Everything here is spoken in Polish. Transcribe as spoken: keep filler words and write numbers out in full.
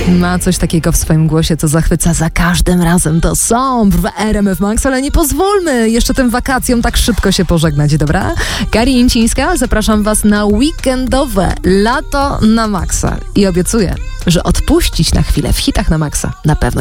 Ma coś takiego w swoim głosie, co zachwyca za każdym razem. To Sombre w R M F Max, ale nie pozwólmy jeszcze tym wakacjom tak szybko się pożegnać, dobra? Kari Jęcińska, zapraszam was na weekendowe lato na maksa i obiecuję, że odpuścić na chwilę w hitach na maksa na pewno